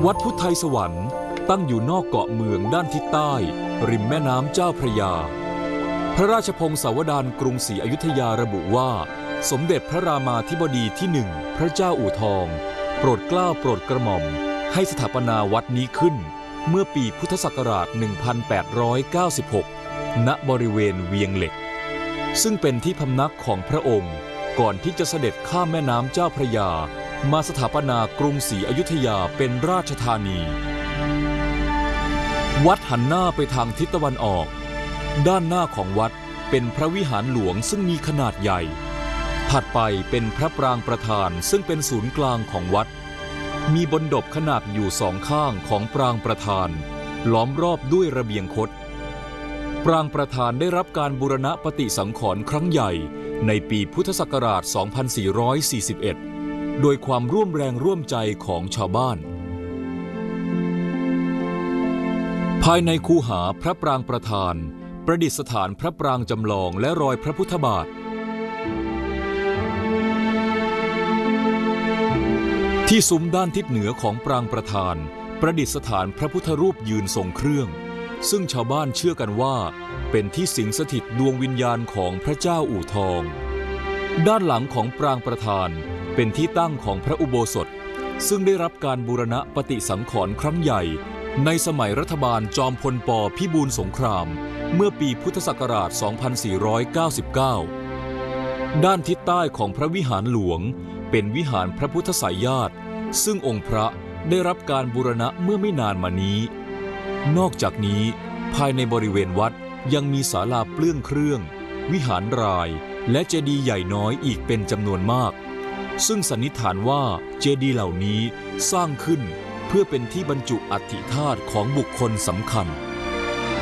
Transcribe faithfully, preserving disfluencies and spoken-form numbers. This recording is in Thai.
วัดพุทธไทยสวรรค์ตั้งอยู่นอกเกาะเมืองด้านทิศใต้ริมแม่น้ำเจ้าพระยาพระราชพงศาวดารกรุงศรีอยุธยาระบุว่าสมเด็จพระรามาธิบดีที่หนึ่งพระเจ้าอู่ทองโปรดเกล้าโปรดกระหม่อมให้สถาปนาวัดนี้ขึ้นเมื่อปีพุทธศักราช หนึ่งพันแปดร้อยเก้าสิบหก ณ บริเวณเวียงเหล็กซึ่งเป็นที่พำนักของพระองค์ก่อนที่จะเสด็จข้ามแม่น้ำเจ้าพระยามาสถาปนากรุงศรีอยุธยาเป็นราชธานีวัดหันหน้าไปทางทิศตะวันออกด้านหน้าของวัดเป็นพระวิหารหลวงซึ่งมีขนาดใหญ่ถัดไปเป็นพระปรางประธานซึ่งเป็นศูนย์กลางของวัดมีบนดบขนาดอยู่สองข้างของปรางประธานล้อมรอบด้วยระเบียงคดปรางประธานได้รับการบูรณะปฏิสังขรณ์ครั้งใหญ่ในปีพุทธศักราช สองพันสี่ร้อยสี่สิบเอ็ด โดยความร่วมแรงร่วมใจของชาวบ้านภายในคูหาพระปรางประธานประดิษฐานพระปรางจำลองและรอยพระพุทธบาทที่ซุ้มด้านทิศเหนือของปรางประธานประดิษฐานพระพุทธรูปยืนทรงเครื่องซึ่งชาวบ้านเชื่อกันว่าเป็นที่สิงสถิตดวงวิญญาณของพระเจ้าอู่ทองด้านหลังของปรางประธานเป็นที่ตั้งของพระอุโบสถซึ่งได้รับการบูรณะปฏิสังขรณ์ครั้งใหญ่ในสมัยรัฐบาลจอมพลป.พิบูลสงครามเมื่อปีพุทธศักราช สองพันสี่ร้อยเก้าสิบเก้า ด้านทิศใต้ของพระวิหารหลวงเป็นวิหารพระพุทธไสยญาติซึ่งองค์พระได้รับการบูรณะเมื่อไม่นานมานี้นอกจากนี้ภายในบริเวณวัดยังมีศาลาเปลื้องเครื่องวิหารรายและเจดีย์ใหญ่น้อยอีกเป็นจำนวนมากซึ่งสันนิษฐานว่าเจดีย์เหล่านี้สร้างขึ้นเพื่อเป็นที่บรรจุอัฐิธาตุของบุคคลสำคัญ